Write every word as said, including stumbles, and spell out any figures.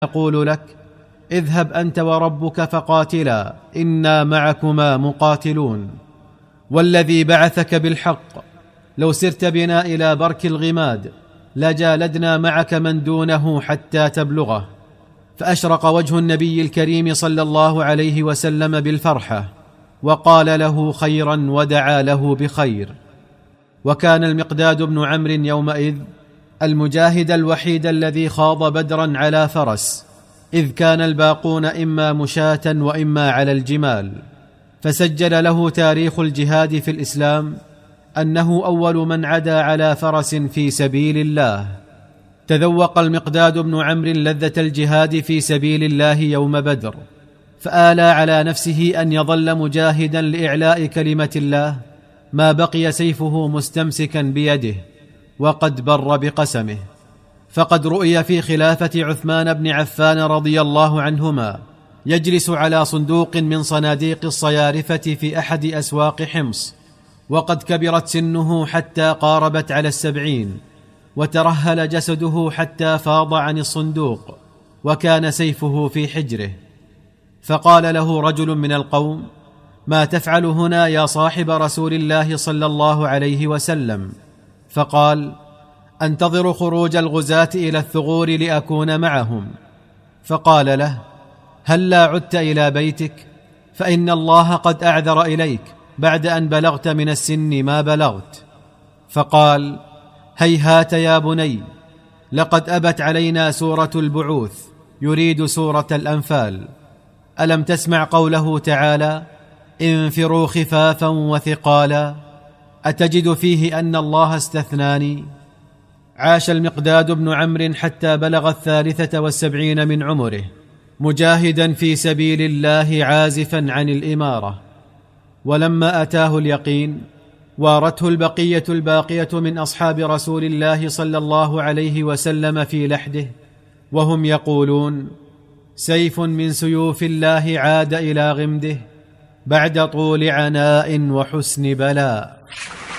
أقول لك اذهب أنت وربك فقاتلا إنا معكما مقاتلون، والذي بعثك بالحق لو سرت بنا إلى برك الغماد لجالدنا معك من دونه حتى تبلغه. فأشرق وجه النبي الكريم صلى الله عليه وسلم بالفرحة، وقال له خيرا ودعا له بخير. وكان المقداد بن عمرو يومئذ المجاهد الوحيد الذي خاض بدرا على فرس، إذ كان الباقون إما مشاة وإما على الجمال. فسجل له تاريخ الجهاد في الإسلام أنه أول من عدا على فرس في سبيل الله. تذوق المقداد بن عمرو لذة الجهاد في سبيل الله يوم بدر، فآلى على نفسه أن يظل مجاهدا لإعلاء كلمة الله ما بقي سيفه مستمسكا بيده، وقد بر بقسمه. فقد رؤي في خلافة عثمان بن عفان رضي الله عنهما يجلس على صندوق من صناديق الصيارفة في أحد أسواق حمص، وقد كبرت سنه حتى قاربت على السبعين، وترهل جسده حتى فاض عن الصندوق، وكان سيفه في حجره. فقال له رجل من القوم: ما تفعل هنا يا صاحب رسول الله صلى الله عليه وسلم؟ فقال: أنتظر خروج الغزاة إلى الثغور لأكون معهم. فقال له: هل لا عدت إلى بيتك؟ فإن الله قد أعذر إليك بعد أن بلغت من السن ما بلغت. فقال: هيهات يا بني، لقد أبت علينا سورة البعوث، يريد سورة الأنفال. ألم تسمع قوله تعالى: انفروا خفافا وثقالا؟ أتجد فيه أن الله استثناني؟ عاش المقداد بن عمرو حتى بلغ الثالثة والسبعين من عمره، مجاهدا في سبيل الله عازفا عن الإمارة. ولما أتاه اليقين وارته البقية الباقية من أصحاب رسول الله صلى الله عليه وسلم في لحده، وهم يقولون: سيف من سيوف الله عاد إلى غمده بعد طول عناء وحسن بلاء.